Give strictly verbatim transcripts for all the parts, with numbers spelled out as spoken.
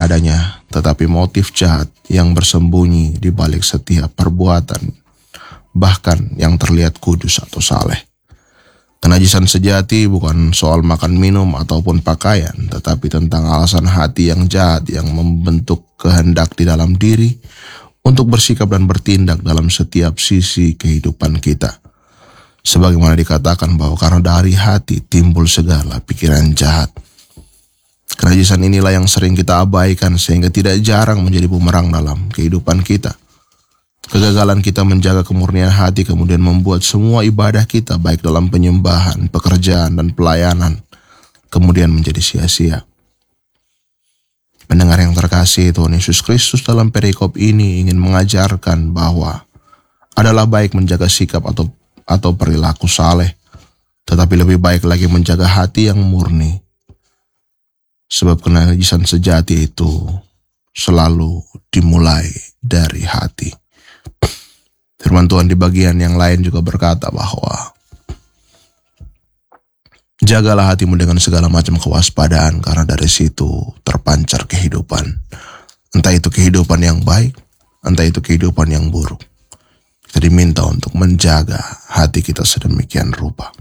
adanya, tetapi motif jahat yang bersembunyi di balik setiap perbuatan, bahkan yang terlihat kudus atau saleh. Kenajisan sejati bukan soal makan minum ataupun pakaian, tetapi tentang alasan hati yang jahat yang membentuk kehendak di dalam diri untuk bersikap dan bertindak dalam setiap sisi kehidupan kita. Sebagaimana dikatakan bahwa karena dari hati timbul segala pikiran jahat. Kenajisan inilah yang sering kita abaikan sehingga tidak jarang menjadi bumerang dalam kehidupan kita. Kegagalan kita menjaga kemurnian hati kemudian membuat semua ibadah kita baik dalam penyembahan, pekerjaan, dan pelayanan kemudian menjadi sia-sia. Pendengar yang terkasih, Tuhan Yesus Kristus dalam perikop ini ingin mengajarkan bahwa adalah baik menjaga sikap atau atau perilaku saleh, tetapi lebih baik lagi menjaga hati yang murni. Sebab kenajisan sejati itu selalu dimulai dari hati. Firman Tuhan di bagian yang lain juga berkata bahwa jagalah hatimu dengan segala macam kewaspadaan, karena dari situ terpancar kehidupan. Entah itu kehidupan yang baik, entah itu kehidupan yang buruk. Kita diminta untuk menjaga hati kita sedemikian rupa.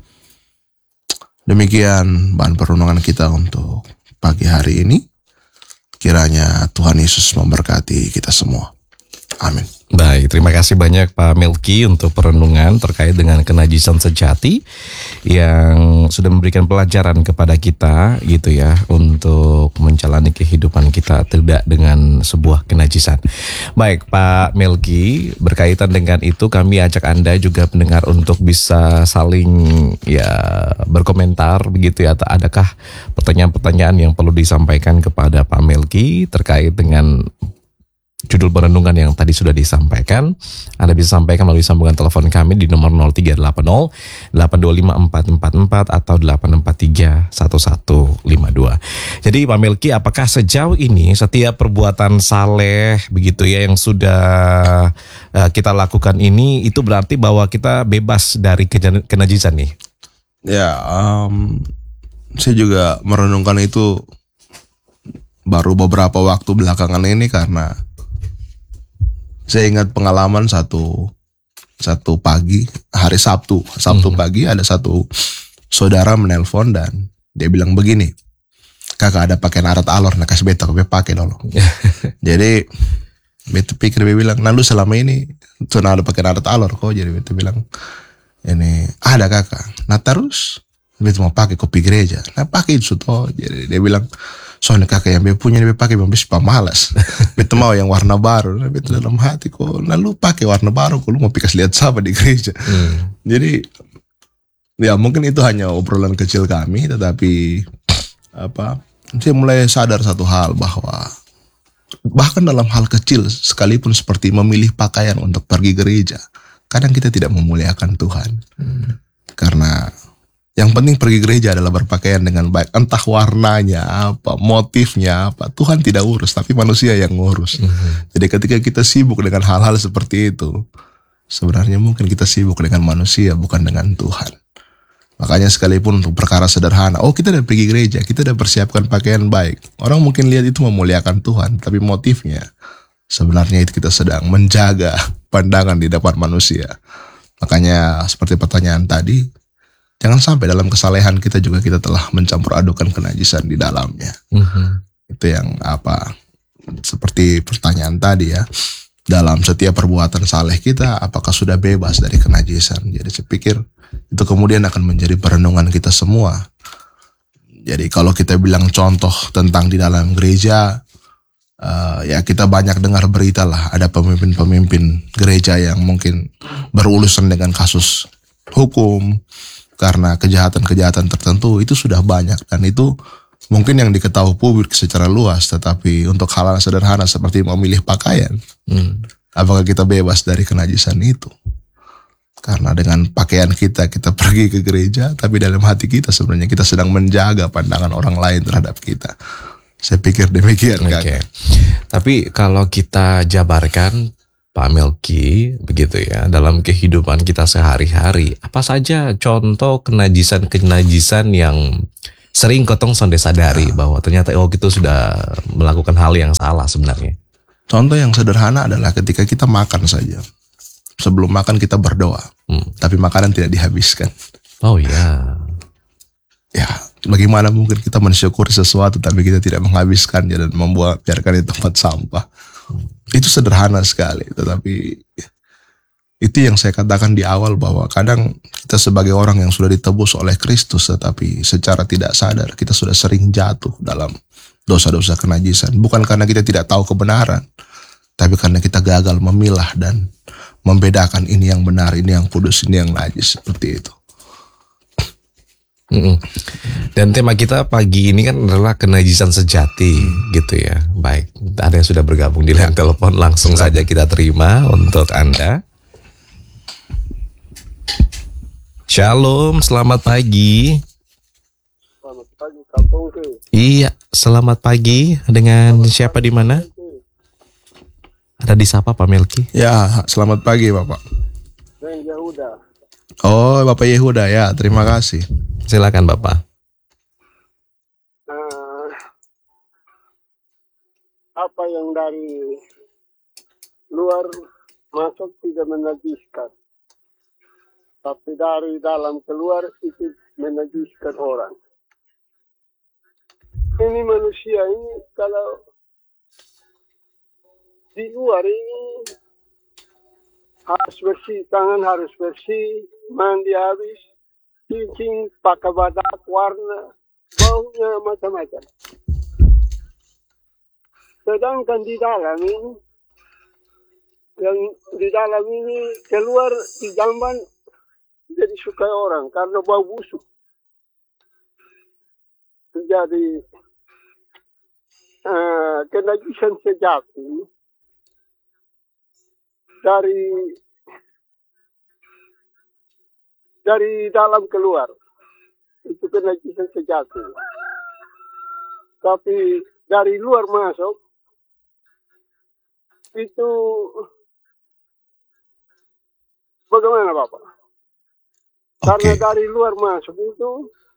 Demikian bahan perenungan kita untuk pagi hari ini. Kiranya Tuhan Yesus memberkati kita semua. Amin. Baik, terima kasih banyak Pak Melki untuk perenungan terkait dengan kenajisan sejati yang sudah memberikan pelajaran kepada kita gitu ya, untuk menjalani kehidupan kita tidak dengan sebuah kenajisan. Baik Pak Melki, berkaitan dengan itu kami ajak Anda juga pendengar untuk bisa saling ya berkomentar begitu ya. Adakah pertanyaan-pertanyaan yang perlu disampaikan kepada Pak Melki terkait dengan judul perenungan yang tadi sudah disampaikan? Anda bisa sampaikan melalui sambungan telepon kami di nomor nol tiga delapan nol delapan dua lima empat empat empat atau delapan empat tiga satu satu lima dua. Jadi Pak Melki, apakah sejauh ini setiap perbuatan saleh begitu ya yang sudah uh, kita lakukan ini itu berarti bahwa kita bebas dari kenajisan nih? Ya, um, saya juga merenungkan itu baru beberapa waktu belakangan ini, karena saya ingat pengalaman satu satu pagi, hari Sabtu, Sabtu hmm. pagi ada satu saudara menelpon dan dia bilang begini, kakak ada pakaian arat alor, nak kasih beta, kau pakai dulu. Jadi beta pikir, dia bilang, nah lu selama ini tuh ada pakaian arat alor kok? Jadi beta bilang, ini ada kakak, nah terus beta mau pakai kopi gereja, nah pakai itu tuh. Jadi dia bilang, soalnya kakak yang beta punya dia pakai bambis pemalas. Beta mau yang warna baru. Beta dalam hati kok, nah lu pakai warna baru, kok lu mau pikas lihat siapa di gereja. Hmm. Jadi ya mungkin itu hanya obrolan kecil kami, tetapi apa? Saya mulai sadar satu hal, bahwa bahkan dalam hal kecil sekalipun seperti memilih pakaian untuk pergi gereja, kadang kita tidak memuliakan Tuhan. Hmm. Karena yang penting pergi gereja adalah berpakaian dengan baik. Entah warnanya apa, motifnya apa, Tuhan tidak urus, tapi manusia yang ngurus. Mm-hmm. Jadi ketika kita sibuk dengan hal-hal seperti itu, sebenarnya mungkin kita sibuk dengan manusia, bukan dengan Tuhan. Makanya sekalipun untuk perkara sederhana, oh kita udah pergi gereja, kita udah persiapkan pakaian baik, orang mungkin lihat itu memuliakan Tuhan, tapi motifnya sebenarnya itu kita sedang menjaga pandangan di depan manusia. Makanya seperti pertanyaan tadi, jangan sampai dalam kesalehan kita juga kita telah mencampur adukan kenajisan di dalamnya. Mm-hmm. Itu yang apa, seperti pertanyaan tadi ya, dalam setiap perbuatan saleh kita apakah sudah bebas dari kenajisan. Jadi saya pikir itu kemudian akan menjadi perenungan kita semua. Jadi kalau kita bilang contoh tentang di dalam gereja, uh, ya kita banyak dengar berita lah, ada pemimpin-pemimpin gereja yang mungkin berurusan dengan kasus hukum karena kejahatan-kejahatan tertentu. Itu sudah banyak, dan itu mungkin yang diketahui publik secara luas. Tetapi untuk hal-hal sederhana seperti memilih pakaian, hmm. apakah kita bebas dari kenajisan itu? Karena dengan pakaian kita, kita pergi ke gereja, tapi dalam hati kita sebenarnya kita sedang menjaga pandangan orang lain terhadap kita. Saya pikir demikian. Oke. Okay. Tapi kalau kita jabarkan Pak Melki begitu ya, dalam kehidupan kita sehari-hari, apa saja contoh kenajisan-kenajisan yang sering kotong sonde sadari bahwa ternyata oh kita sudah melakukan hal yang salah sebenarnya. Contoh yang sederhana adalah ketika kita makan saja. Sebelum makan kita berdoa, hmm. tapi makanan tidak dihabiskan. Oh iya. Ya, bagaimana mungkin kita mensyukuri sesuatu tapi kita tidak menghabiskannya dan membuat biarkan di tempat sampah. Hmm. Itu sederhana sekali, tetapi itu yang saya katakan di awal bahwa kadang kita sebagai orang yang sudah ditebus oleh Kristus tetapi secara tidak sadar kita sudah sering jatuh dalam dosa-dosa kenajisan. Bukan karena kita tidak tahu kebenaran, tapi karena kita gagal memilah dan membedakan ini yang benar, ini yang kudus, ini yang najis, seperti itu. Mm-mm. Dan tema kita pagi ini kan adalah kenajisan sejati, gitu ya. Baik, ada yang sudah bergabung di line telepon, langsung saja kita terima untuk Anda. Shalom, selamat pagi. Selamat pagi, Kampung Ki. Iya, selamat pagi. Dengan siapa di mana? Ada disapa Pak Melki? Ya, selamat pagi Bapak. Dan Yehuda. Oh, Bapak Yehuda ya, terima kasih. Silakan Bapak. Uh, apa yang dari luar masuk tidak menajiskan, tapi dari dalam keluar itu menajiskan orang. Ini manusia ini kalau di luar ini harus bersih, tangan harus bersih, mandi habis, cincin, pakai badak, warna, baunya macam-macam. Sedangkan di dalam ini, yang di dalam ini keluar di jamban jadi sukai orang karena bau busuk. Jadi uh, kenajisan sejati dari dari dalam keluar itu kenajisan sejati, tapi dari luar masuk itu bagaimana Bapak? Karena Okay. dari luar masuk itu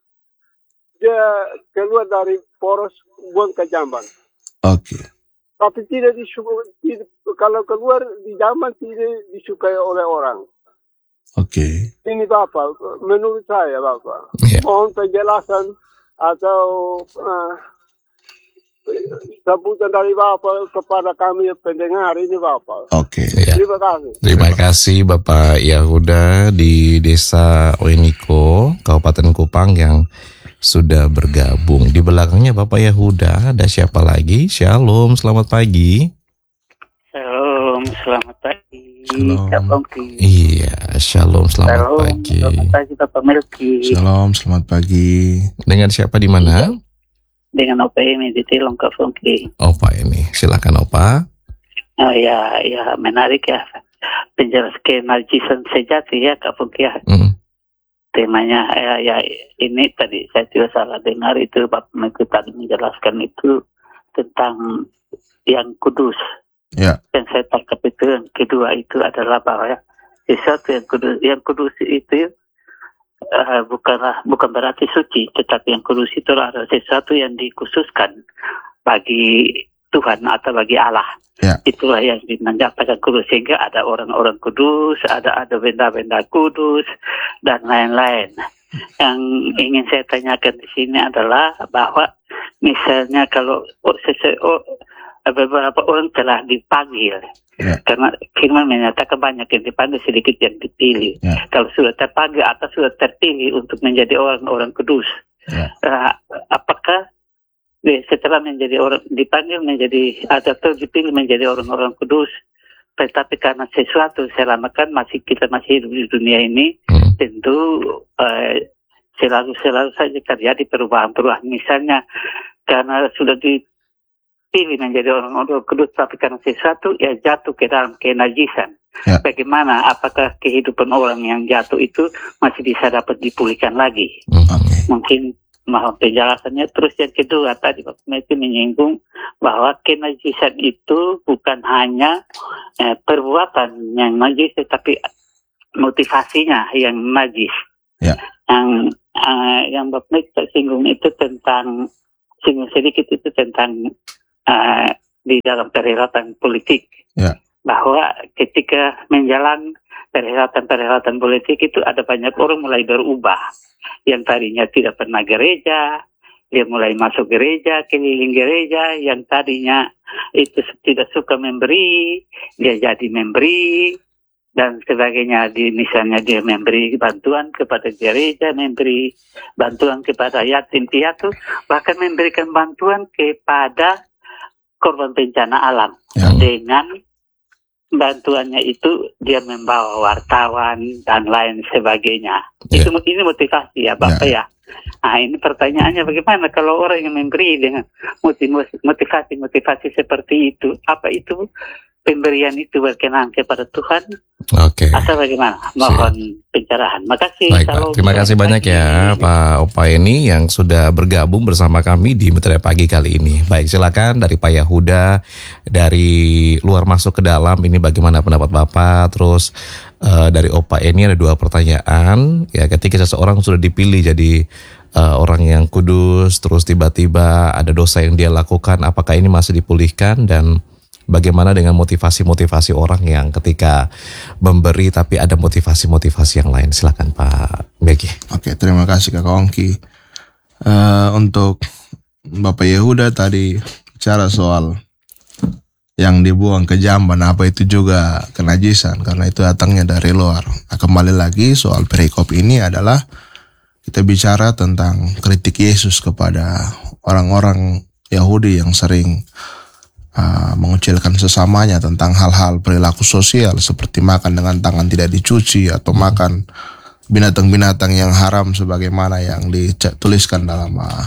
dia keluar dari poros buang ke jamban. Oke. Okay. Tapi tidak disukai, tidak, kalau keluar di zaman tidak disukai oleh orang. Oke. Okay. Ini Bapak, menurut saya Bapak, Yeah. mohon penjelasan atau uh, sambutan dari Bapak kepada kami pendengar ini Bapak. Oke. Okay. Yeah. Terima kasih. Terima kasih Bapak Yehuda di Desa Oeniko, Kabupaten Kupang yang sudah bergabung. Di belakangnya Bapak Yehuda, ada siapa lagi? Shalom, selamat pagi. Shalom, selamat pagi. Shalom. Kampung Ki. Iya, shalom, selamat Shalom, pagi. selamat pagi Bapak Melki. Shalom, selamat pagi. Dengan siapa di mana? Dengan Opa ini di Tilong Kampung Ki. Opa ini, silakan Opa. Oh ya, ya menarik ya penjelasan najisan sejati ya Kampung Ki ya. Mm. Temanya ya, ya ini tadi saya tidak salah dengar itu Bapak Melki tadi menjelaskan itu tentang yang kudus. Ya. Yang saya tangkap itu yang kedua itu adalah bahwa ya, sesuatu yang kudus, yang kudus itu uh, bukanlah bukan berarti suci, tetapi yang kudus itu adalah sesuatu yang dikhususkan bagi Tuhan atau bagi Allah. Ya. Itulah yang dinamakan kudus, sehingga ada orang-orang kudus, ada ada benda-benda kudus dan lain-lain. Yang ingin saya tanyakan di sini adalah bahwa misalnya kalau oh, sesuai, oh, beberapa orang telah dipanggil, Ya. karena firman menyatakan banyak yang dipanggil, sedikit yang dipilih. Ya. Kalau sudah terpanggil atau sudah terpilih untuk menjadi orang-orang kudus, Ya. uh, apakah eh, setelah menjadi orang dipanggil menjadi atau dipilih menjadi orang-orang kudus, tetapi karena sesuatu selama kan masih kita masih hidup di dunia ini, Hmm. tentu uh, selalu selalu saja terjadi perubahan-perubahan. Misalnya karena sudah di pilih menjadi orang-orang kudus, tapi karena sesuatu ya jatuh ke dalam kenajisan. Ya. Bagaimana? Apakah kehidupan orang yang jatuh itu masih bisa dapat dipulihkan lagi? Mm. Oke. Mungkin mohon penjelasannya. Terus yang kedua tadi Pak Meti menyinggung bahwa kenajisan itu bukan hanya eh, perbuatan yang najis, tetapi motivasinya yang najis. Ya. Yang uh, yang Bapak Mek singgung itu tentang, singgung sedikit itu tentang uh, di dalam perhelatan politik. Ya. Bahwa ketika menjalan perhelatan-perhelatan politik itu ada banyak orang mulai berubah. Yang tadinya tidak pernah gereja, dia mulai masuk gereja, keliling gereja. Yang tadinya itu tidak suka memberi, dia jadi memberi. Dan sebagainya, di, misalnya dia memberi bantuan kepada gereja, memberi bantuan kepada yatim piatu, bahkan memberikan bantuan kepada korban bencana alam. Ya. Dengan bantuannya itu dia membawa wartawan dan lain sebagainya. Ya. Itu ini motivasi ya Bapak Ya. ya. Nah ini pertanyaannya bagaimana kalau orang yang memberi dengan motivasi-motivasi seperti itu, apa itu pemberian itu berkenan kepada Tuhan? Oke. Asal bagaimana? Mohon pencerahan. Makasih. Baik Pak, Salam. terima kasih banyak ya Pak Opaeni yang sudah bergabung bersama kami di Mitra Pagi kali ini. Baik, silakan dari Pak Yahuda, dari luar masuk ke dalam, ini bagaimana pendapat Bapak? Terus uh, dari Opaeni ada dua pertanyaan. Ya, ketika seseorang sudah dipilih jadi uh, orang yang kudus, terus tiba-tiba ada dosa yang dia lakukan, apakah ini masih dipulihkan? Dan bagaimana dengan motivasi-motivasi orang yang ketika memberi tapi ada motivasi-motivasi yang lain? Silakan Pak Beki. Oke, terima kasih Kak Ongki. Uh, untuk Bapak Yehuda tadi bicara soal yang dibuang ke jamban, apa itu juga kenajisan karena itu datangnya dari luar. Nah, kembali lagi soal perikop ini adalah kita bicara tentang kritik Yesus kepada orang-orang Yahudi yang sering Uh, mengucilkan sesamanya tentang hal-hal perilaku sosial seperti makan dengan tangan tidak dicuci atau makan binatang-binatang yang haram sebagaimana yang dituliskan dalam uh,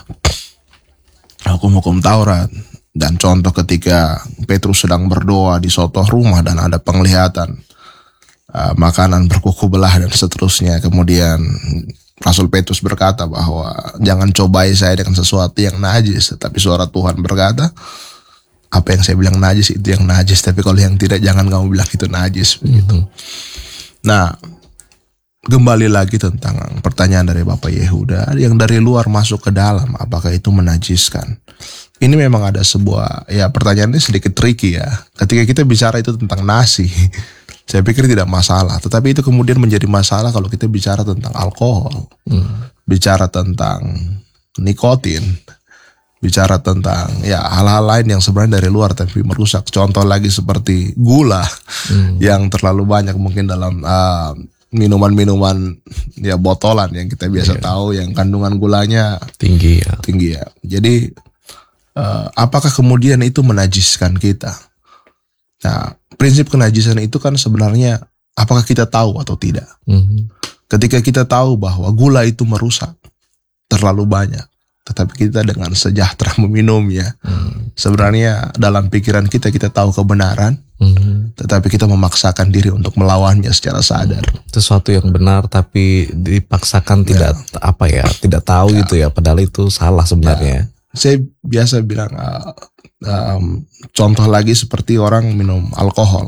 hukum-hukum Taurat. Dan contoh ketika Petrus sedang berdoa di suatu rumah dan ada penglihatan uh, makanan berkuku belah dan seterusnya, kemudian Rasul Petrus berkata bahwa jangan cobai saya dengan sesuatu yang najis, tetapi suara Tuhan berkata, apa yang saya bilang najis itu yang najis, tapi kalau yang tidak jangan kamu bilang itu najis begitu. Nah, kembali lagi tentang pertanyaan dari Bapak Yehuda yang dari luar masuk ke dalam, apakah itu menajiskan? Ini memang ada sebuah, ya pertanyaannya sedikit tricky ya. Ketika kita bicara itu tentang nasi, saya pikir tidak masalah, tetapi itu kemudian menjadi masalah kalau kita bicara tentang alkohol, hmm. bicara tentang nikotin, bicara tentang ya hal-hal lain yang sebenarnya dari luar tapi merusak. Contoh lagi seperti gula hmm. yang terlalu banyak mungkin dalam uh, minuman-minuman ya botolan yang kita biasa yeah. tahu yang kandungan gulanya tinggi ya. Tinggi ya. Jadi uh, apakah kemudian itu menajiskan kita? Nah, prinsip kenajisan itu kan sebenarnya apakah kita tahu atau tidak? Hmm. Ketika kita tahu bahwa gula itu merusak terlalu banyak, tetapi kita dengan sejahtera meminumnya. Hmm. Sebenarnya dalam pikiran kita, kita tahu kebenaran, hmm. tetapi kita memaksakan diri untuk melawannya secara sadar. Hmm. Sesuatu yang benar tapi dipaksakan ya. tidak apa ya, tidak tahu ya. gitu ya, padahal itu salah sebenarnya. Ya. Saya biasa bilang, uh, um, contoh lagi seperti orang minum alkohol.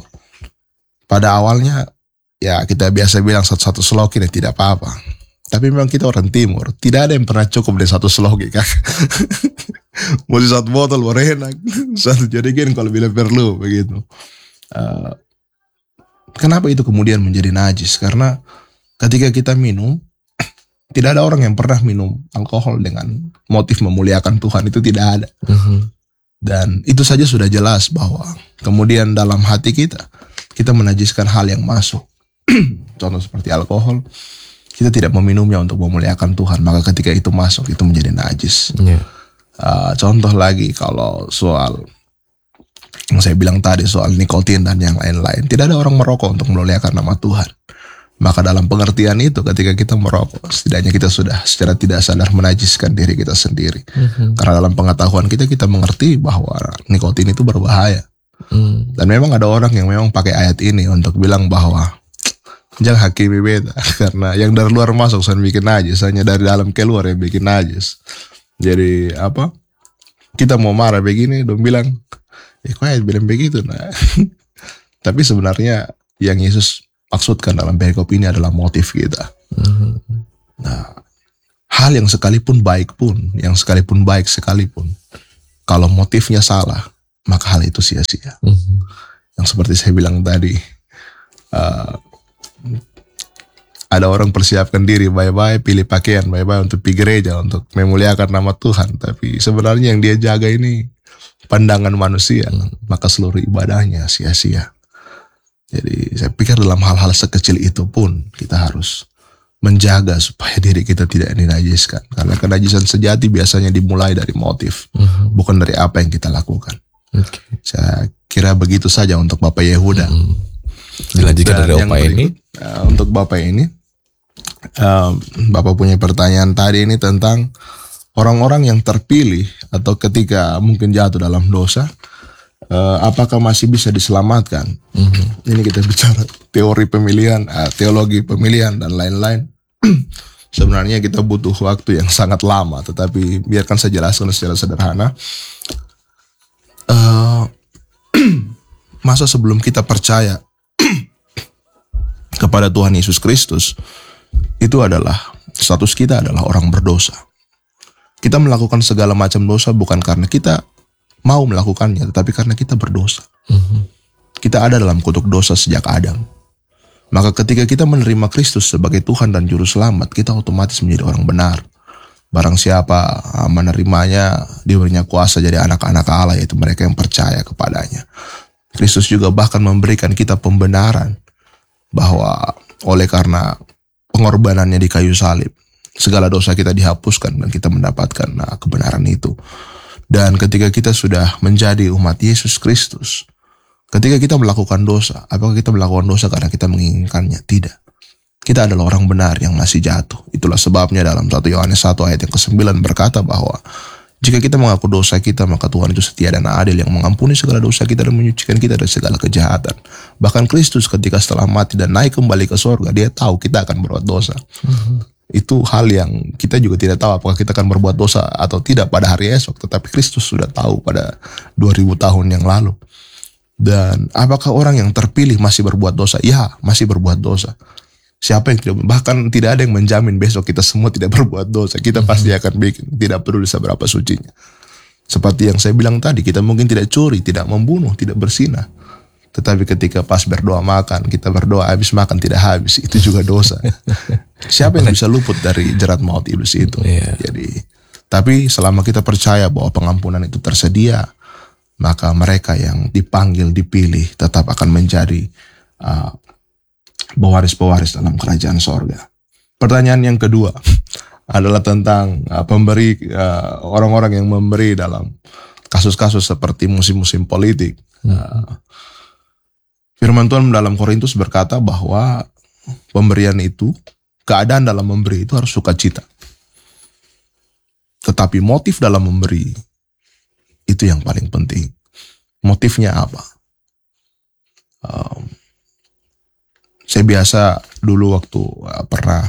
Pada awalnya, ya kita biasa bilang satu-satu slokin ya tidak apa-apa. Tapi memang kita orang timur, tidak ada yang pernah cukup dari satu slogi kak. Mesti satu botol baru enak, satu jadikan kalau bila perlu begitu. Uh, kenapa itu kemudian menjadi najis? Karena ketika kita minum, tidak ada orang yang pernah minum alkohol dengan motif memuliakan Tuhan, itu tidak ada. Uh-huh. Dan itu saja sudah jelas bahwa kemudian dalam hati kita, kita menajiskan hal yang masuk. Contoh seperti alkohol. Kita tidak meminumnya untuk memuliakan Tuhan, maka ketika itu masuk itu menjadi najis. Yeah. Uh, contoh lagi kalau soal yang saya bilang tadi soal nikotin dan yang lain-lain, tidak ada orang merokok untuk memuliakan nama Tuhan. Maka dalam pengertian itu ketika kita merokok, setidaknya kita sudah secara tidak sadar menajiskan diri kita sendiri. Mm-hmm. Karena dalam pengetahuan kita kita mengerti bahwa nikotin itu berbahaya. Mm. Dan memang ada orang yang memang pakai ayat ini untuk bilang bahwa jangan hakimi beda, karena yang dari luar masuk saya bikin najis, hanya dari dalam keluar yang bikin najis. Jadi apa? Kita mau marah begini, dong bilang, eh kok ya bilang begitu, nah. Tapi sebenarnya yang Yesus maksudkan dalam perikop ini adalah motif kita. Nah, hal yang sekalipun baik pun, yang sekalipun baik sekalipun, kalau motifnya salah, maka hal itu sia-sia. Mm-hmm. Yang seperti saya bilang tadi, uh, ada orang persiapkan diri baik-baik, pilih pakaian baik-baik untuk pergi gereja, untuk memuliakan nama Tuhan. Tapi sebenarnya yang dia jaga ini pandangan manusia, maka seluruh ibadahnya sia-sia. Jadi saya pikir dalam hal-hal sekecil itu pun kita harus menjaga supaya diri kita tidak dinajiskan. Karena kenajisan sejati biasanya dimulai dari motif, uh-huh. bukan dari apa yang kita lakukan. Okay. Saya kira begitu saja untuk Bapak Yehuda. Uh-huh. Dilanjutkan dari Bapak ini. Uh, untuk Bapak ini, uh, Bapak punya pertanyaan tadi ini tentang orang-orang yang terpilih atau ketika mungkin jatuh dalam dosa, uh, apakah masih bisa diselamatkan? Mm-hmm. Ini kita bicara teori pemilihan, uh, teologi pemilihan dan lain-lain. Sebenarnya kita butuh waktu yang sangat lama, tetapi biarkan saya jelaskan secara sederhana. Uh, masa sebelum kita percaya kepada Tuhan Yesus Kristus, itu adalah status kita adalah orang berdosa. Kita melakukan segala macam dosa bukan karena kita mau melakukannya, tetapi karena kita berdosa. Mm-hmm. Kita ada dalam kutuk dosa sejak Adam. Maka ketika kita menerima Kristus sebagai Tuhan dan Juru Selamat, kita otomatis menjadi orang benar. Barang siapa menerimanya, diberinya kuasa jadi anak-anak Allah, yaitu mereka yang percaya kepadanya. Kristus juga bahkan memberikan kita pembenaran bahwa oleh karena pengorbanannya di kayu salib, segala dosa kita dihapuskan dan kita mendapatkan nah, kebenaran itu. Dan ketika kita sudah menjadi umat Yesus Kristus, ketika kita melakukan dosa, apakah kita melakukan dosa karena kita menginginkannya? Tidak. Kita adalah orang benar yang masih jatuh. Itulah sebabnya dalam satu Yohanes satu ayat yang kesembilan berkata bahwa jika kita mengaku dosa kita, maka Tuhan itu setia dan adil yang mengampuni segala dosa kita dan menyucikan kita dari segala kejahatan. Bahkan Kristus ketika setelah mati dan naik kembali ke sorga, dia tahu kita akan berbuat dosa. Mm-hmm. Itu hal yang kita juga tidak tahu apakah kita akan berbuat dosa atau tidak pada hari esok. Tetapi Kristus sudah tahu pada dua ribu tahun yang lalu. Dan apakah orang yang terpilih masih berbuat dosa? Ya, masih berbuat dosa. Siapa yang tidak, bahkan tidak ada yang menjamin besok kita semua tidak berbuat dosa. Kita mm-hmm. pasti akan bikin, tidak peduli seberapa sucinya. Seperti yang saya bilang tadi, kita mungkin tidak curi, tidak membunuh, tidak berzinah. Tetapi ketika pas berdoa makan, kita berdoa habis makan tidak habis, itu juga dosa. Siapa yang bisa luput dari jerat maut iblis itu? Yeah. Jadi, tapi selama kita percaya bahwa pengampunan itu tersedia, maka mereka yang dipanggil, dipilih tetap akan menjadi uh, pewaris-pewaris dalam kerajaan sorga. Pertanyaan yang kedua adalah tentang uh, pemberi uh, orang-orang yang memberi dalam kasus-kasus seperti musim-musim politik. Uh, Firman Tuhan dalam Korintus berkata bahwa pemberian itu, keadaan dalam memberi itu harus sukacita. Tetapi motif dalam memberi itu yang paling penting. Motifnya apa? Um, Saya biasa dulu waktu uh, pernah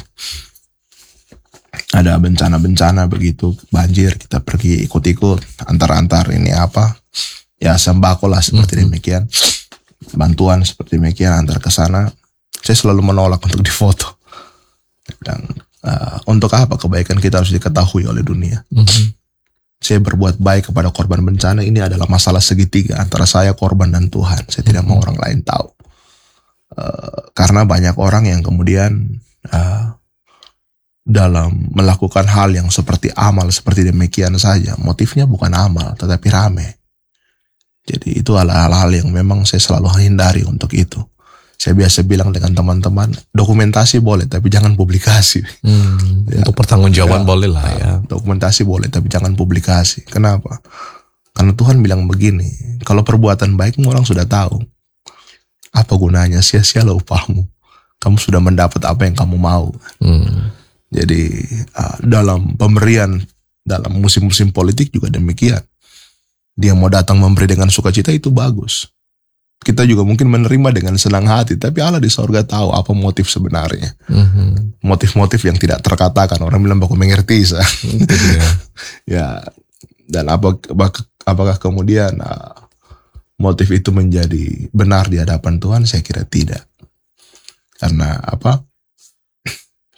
ada bencana-bencana begitu, banjir, kita pergi ikut-ikut, antar-antar ini apa, ya sembako lah seperti mm-hmm. demikian, bantuan seperti demikian antar ke sana. Saya selalu menolak untuk difoto. Dan uh, untuk apa kebaikan kita harus diketahui oleh dunia? Mm-hmm. Saya berbuat baik kepada korban bencana, ini adalah masalah segitiga antara saya, korban, dan Tuhan. Saya mm-hmm. tidak mau orang lain tahu. Uh, karena banyak orang yang kemudian uh, dalam melakukan hal yang seperti amal seperti demikian saja, motifnya bukan amal tetapi rame. Jadi itu adalah hal-hal yang memang saya selalu hindari untuk itu. Saya biasa bilang dengan teman-teman, dokumentasi boleh tapi jangan publikasi. Hmm, ya, untuk pertanggungjawaban ya, boleh lah ya. Dokumentasi boleh tapi jangan publikasi. Kenapa? Karena Tuhan bilang begini, kalau perbuatan baikmu orang sudah tahu. Apa gunanya? Sia-sialah upahmu. Kamu sudah mendapat apa yang kamu mau. Hmm. Jadi uh, dalam pemberian, dalam musim-musim politik juga demikian. Dia mau datang memberi dengan sukacita itu bagus. Kita juga mungkin menerima dengan senang hati. Tapi Allah di sorga tahu apa motif sebenarnya. Hmm. Motif-motif yang tidak terkatakan. Orang bilang baku mengerti. Ya. Dan apa, apakah kemudian Uh, motif itu menjadi benar di hadapan Tuhan? Saya kira tidak. Karena apa?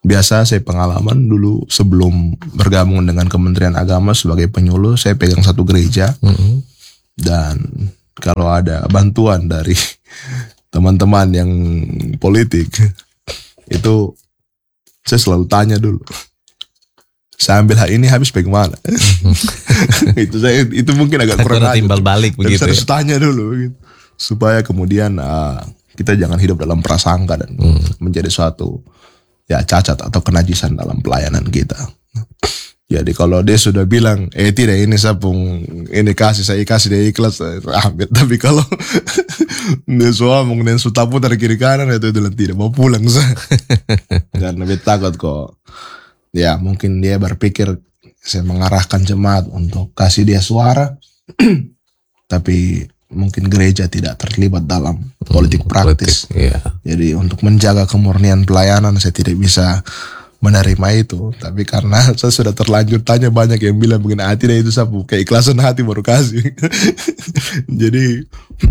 Biasa saya pengalaman dulu sebelum bergabung dengan Kementerian Agama sebagai penyuluh, saya pegang satu gereja. Mm-hmm. Dan kalau ada bantuan dari teman-teman yang politik, itu saya selalu tanya dulu, saya ambil hak ini habis bagaimana? itu saya itu mungkin agak kurang aja. Timbal balik begitu. Saya harus Ya? tanya dulu gitu. Supaya kemudian uh, kita jangan hidup dalam prasangka dan hmm. menjadi suatu ya cacat atau kenajisan dalam pelayanan kita. Jadi kalau dia sudah bilang, eh tidak ini sapung, ini kasih saya kasih dia ikhlas, saya ambil. Tapi kalau dia suamung dan sutapu dari kiri kanan itu itu tidak mau pulang saya. Karena dia takut kok. Ya mungkin dia berpikir saya mengarahkan jemaat untuk kasih dia suara, tapi mungkin gereja tidak terlibat dalam politik hmm, praktis. Politik, iya. Jadi untuk menjaga kemurnian pelayanan saya tidak bisa menerima itu. Tapi karena saya sudah terlanjur tanya banyak yang bilang begini, hati deh itu sapu keikhlasan hati baru kasih. Jadi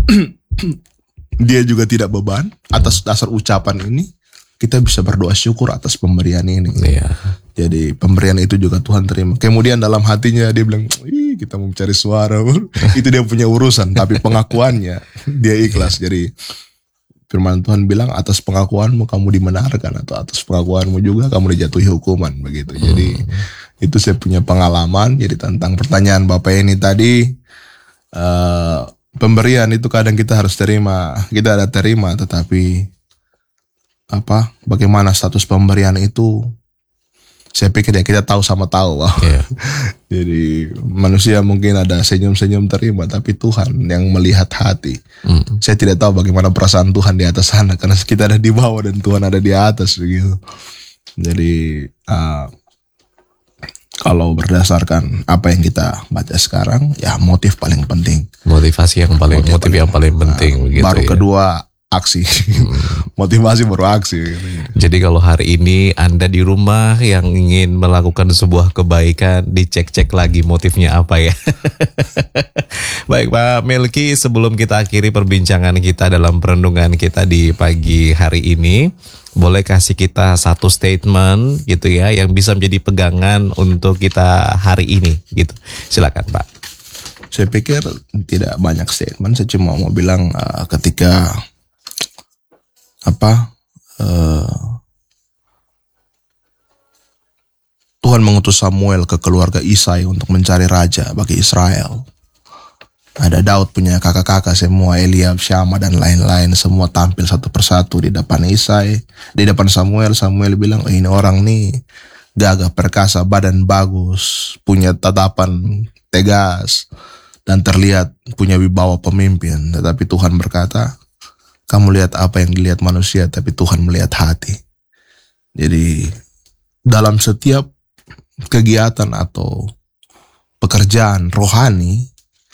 dia juga tidak beban atas dasar ucapan ini. Kita bisa berdoa syukur atas pemberian ini. Iya. Jadi pemberian itu juga Tuhan terima. Kemudian dalam hatinya dia bilang, ih kita mau mencari suara. Itu dia punya urusan. Tapi pengakuannya dia ikhlas. Jadi firman Tuhan bilang atas pengakuanmu kamu dibenarkan. Atau atas pengakuanmu juga kamu dijatuhi hukuman. Begitu. Jadi hmm. itu saya punya pengalaman. Jadi tentang pertanyaan Bapak ini tadi. Uh, pemberian itu kadang kita harus terima. Kita ada terima tetapi apa bagaimana status pemberian itu saya pikir ya kita tahu sama tahu. Yeah. Jadi manusia mungkin ada senyum-senyum terima, tapi Tuhan yang melihat hati. Mm. Saya tidak tahu bagaimana perasaan Tuhan di atas sana karena kita ada di bawah dan Tuhan ada di atas begitu. Jadi uh, kalau berdasarkan apa yang kita baca sekarang, ya motif paling penting. Motivasi yang paling motif, motif yang paling penting. Uh, begitu, baru ya. Kedua aksi. Hmm. Motivasi baru aksi. Jadi kalau hari ini Anda di rumah yang ingin melakukan sebuah kebaikan, dicek-cek lagi motifnya apa ya. Baik Pak Melki, sebelum kita akhiri perbincangan kita dalam perenungan kita di pagi hari ini, boleh kasih kita satu statement gitu ya yang bisa menjadi pegangan untuk kita hari ini gitu. Silakan Pak. Saya pikir tidak banyak statement, saya cuma mau bilang uh, ketika apa uh, Tuhan mengutus Samuel ke keluarga Isai untuk mencari raja bagi Israel. Ada Daud punya kakak-kakak semua, Eliab, Syama dan lain-lain, semua tampil satu persatu di depan Isai, di depan Samuel. Samuel bilang, oh, ini orang nih gagah perkasa, badan bagus, punya tatapan tegas dan terlihat punya wibawa pemimpin. Tetapi Tuhan berkata, kamu lihat apa yang dilihat manusia, tapi Tuhan melihat hati. Jadi dalam setiap kegiatan atau pekerjaan rohani,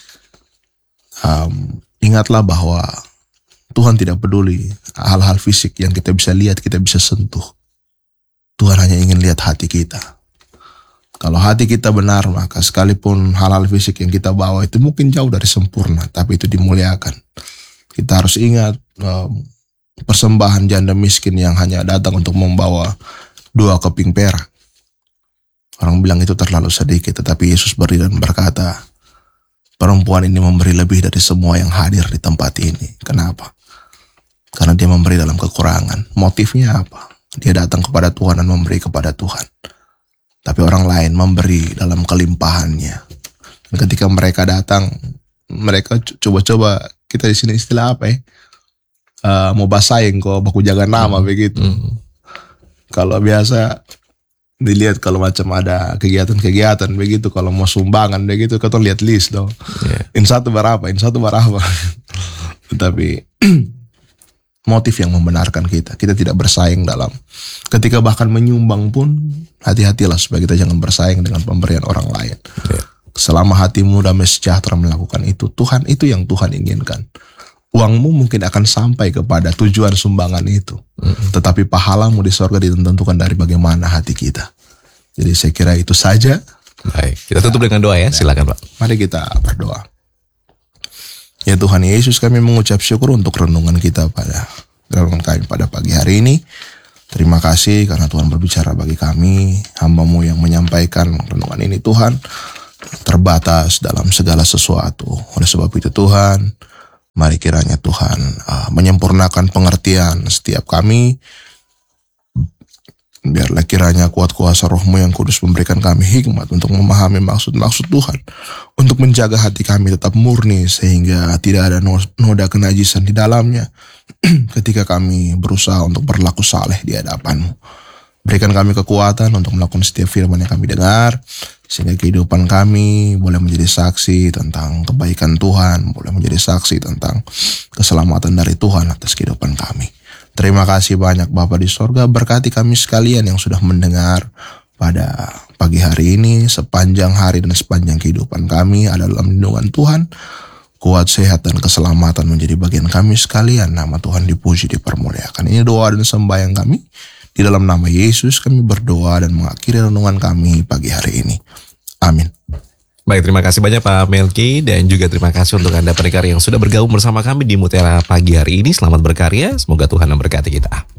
um, ingatlah bahwa Tuhan tidak peduli hal-hal fisik yang kita bisa lihat, kita bisa sentuh. Tuhan hanya ingin lihat hati kita. Kalau hati kita benar, maka sekalipun hal-hal fisik yang kita bawa itu mungkin jauh dari sempurna, tapi itu dimuliakan. Kita harus ingat um, persembahan janda miskin yang hanya datang untuk membawa dua keping perak. Orang bilang itu terlalu sedikit, tetapi Yesus berdiri dan berkata, perempuan ini memberi lebih dari semua yang hadir di tempat ini. Kenapa? Karena dia memberi dalam kekurangan. Motifnya apa? Dia datang kepada Tuhan dan memberi kepada Tuhan. Tapi orang lain memberi dalam kelimpahannya. Dan ketika mereka datang, mereka coba-coba, kita di sini istilah apa ya? Uh, mau basahin kok, baku jaga nama hmm. begitu. Hmm. Kalau biasa dilihat kalau macam ada kegiatan-kegiatan begitu, kalau mau sumbangan begitu, kita lihat list dong. Yeah. In satu berapa, in satu berapa. Tetapi motif yang membenarkan kita, kita tidak bersaing dalam. Ketika bahkan menyumbang pun, hati-hatilah supaya kita jangan bersaing dengan pemberian orang lain. Yeah. Selama hatimu damai sejahtera melakukan itu, Tuhan itu yang Tuhan inginkan. Uangmu mungkin akan sampai kepada tujuan sumbangan itu. Mm-hmm. Tetapi pahalamu di sorga ditentukan dari bagaimana hati kita. Jadi saya kira itu saja. Baik, kita tutup dengan doa ya, silakan Pak. Mari kita berdoa. Ya Tuhan Yesus, kami mengucap syukur untuk renungan kita pada renungan kami pada pagi hari ini. Terima kasih karena Tuhan berbicara bagi kami, hamba-Mu yang menyampaikan renungan ini Tuhan, terbatas dalam segala sesuatu. Oleh sebab itu Tuhan, mari kiranya Tuhan uh, menyempurnakan pengertian setiap kami. Biarlah kiranya kuat kuasa Roh-Mu yang kudus memberikan kami hikmat untuk memahami maksud-maksud Tuhan, untuk menjaga hati kami tetap murni sehingga tidak ada noda kenajisan di dalamnya ketika kami berusaha untuk berlaku saleh di hadapan-Mu. Berikan kami kekuatan untuk melakukan setiap firman yang kami dengar, sehingga kehidupan kami boleh menjadi saksi tentang kebaikan Tuhan, boleh menjadi saksi tentang keselamatan dari Tuhan atas kehidupan kami. Terima kasih banyak Bapa di sorga, berkati kami sekalian yang sudah mendengar pada pagi hari ini, sepanjang hari dan sepanjang kehidupan kami ada dalam lindungan Tuhan. Kuat, sehat, dan keselamatan menjadi bagian kami sekalian. Nama Tuhan dipuji, dipermuliakan. Ini doa dan sembahyang kami. Di dalam nama Yesus kami berdoa dan mengakhiri renungan kami pagi hari ini. Amin. Baik, terima kasih banyak Pak Melki, dan juga terima kasih untuk Anda pendengar yang sudah bergabung bersama kami di Mutiara pagi hari ini. Selamat berkarya, semoga Tuhan memberkati kita.